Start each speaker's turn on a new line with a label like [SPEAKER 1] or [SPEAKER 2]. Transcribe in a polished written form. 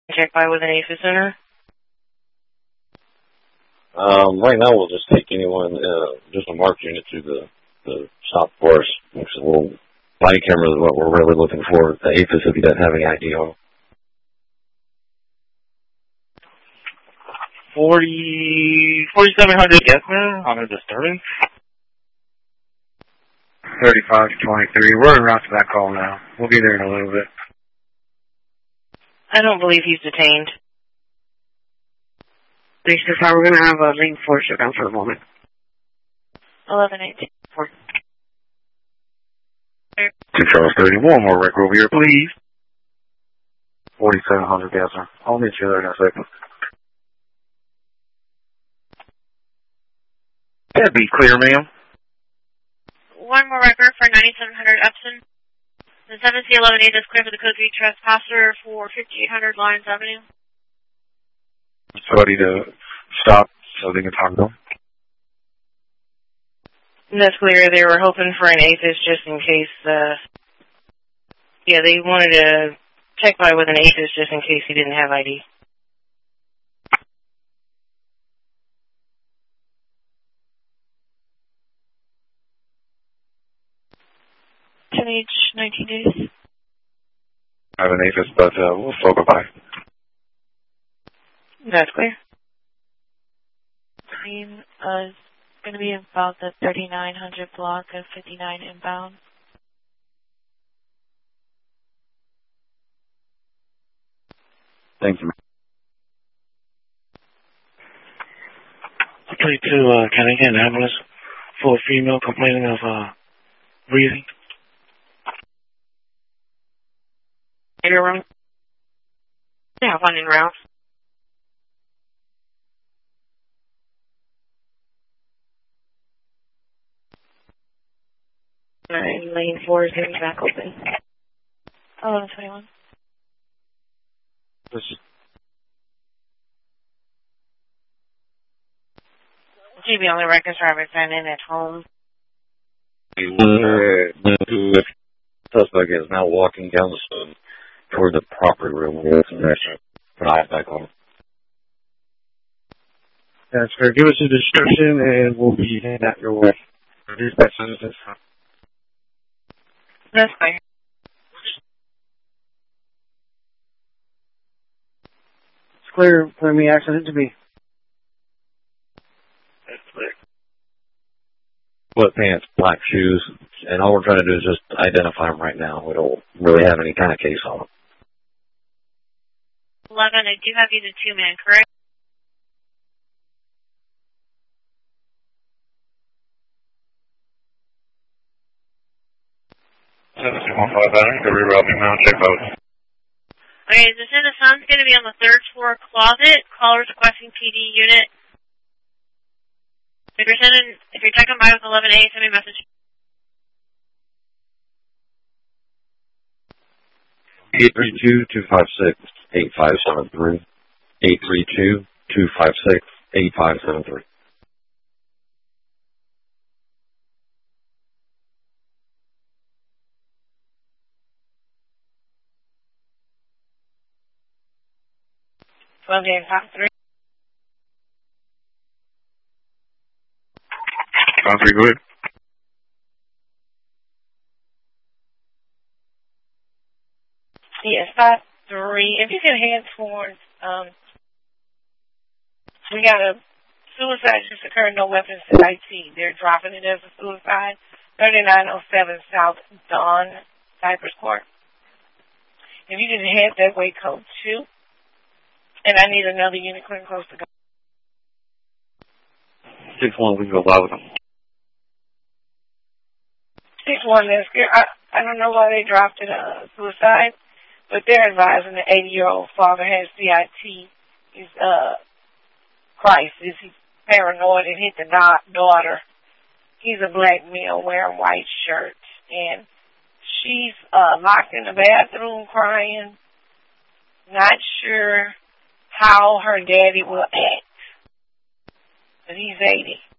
[SPEAKER 1] Check by with an APHIS center.
[SPEAKER 2] Right now we'll just take anyone, just a marked unit to the stop force. It's a little body camera is what we're really looking for. The APHIS, if he doesn't have any ID on.
[SPEAKER 3] 4700 yes, man, on a disturbance. 35 to 23. We're en route to that call now. We'll be there in a little bit.
[SPEAKER 1] I don't believe he's detained.
[SPEAKER 4] Thanks, we're going to have a lane 4 shut down for a moment.
[SPEAKER 1] 1118.
[SPEAKER 3] 2 Charles 31, more wreck over here, please. 4700 gas, sir. I'll meet you there in a second. That'd be clear, ma'am.
[SPEAKER 5] One more record for 9700 Upson. The 7C118 is clear for the code 3 trespasser for 5800 Lyons Avenue.
[SPEAKER 3] Somebody to stop so they can talk to them.
[SPEAKER 1] That's clear. They were hoping for an APHIS just in case, they wanted to check by with an APHIS just in case he didn't have ID.
[SPEAKER 5] Age 19 days.
[SPEAKER 3] I have an APHIS, but we'll slow go by.
[SPEAKER 1] That's clear.
[SPEAKER 5] Team is going to be about the 3900 block of 59 inbound.
[SPEAKER 3] Thank you, ma'am.
[SPEAKER 6] 32, can I get an ambulance for a female complaining of breathing?
[SPEAKER 1] Room? Yeah, one in route. Alright, lane 4 is getting back open.
[SPEAKER 5] 1121.
[SPEAKER 1] GB on the records driver in at home.
[SPEAKER 2] Suspect is now walking down the stone toward the property room. We'll put eyes back on.
[SPEAKER 3] That's fair. Give us a description and we'll be heading out your way. Reduce that sentence.
[SPEAKER 1] That's fine.
[SPEAKER 4] It's clear for me accident to be.
[SPEAKER 1] That's clear.
[SPEAKER 2] Sweatpants, black shoes, and all we're trying to do is just identify them right now. We don't really have any kind of case on them.
[SPEAKER 5] 11, I do have you the 2-man, correct?
[SPEAKER 3] Rerouting now, check out.
[SPEAKER 5] Okay, this is the sun's going to be on the 3rd floor closet. Callers requesting PD unit. If you're checking by with 11A, send me a message.
[SPEAKER 2] 832-256-8573. 832-256-8573.
[SPEAKER 1] Top 3.
[SPEAKER 3] Top 3, good.
[SPEAKER 1] Yes, 5-3. If you can head towards, we got a suicide just occurred, no weapons to IT. They're dropping it as a suicide. 3907 South Dawn, Cypress Court. If you can head that way, code 2. And I need another unit clear close to go.
[SPEAKER 3] 6-1, we can go by with them.
[SPEAKER 1] 6-1, that's good. I don't know why they dropped it suicide, but they're advising the 80-year-old father has CIT. He's crisis. He's paranoid and hit the daughter. He's a black male wearing white shirt, and she's locked in the bathroom crying, not sure how her daddy will act. But he's 80.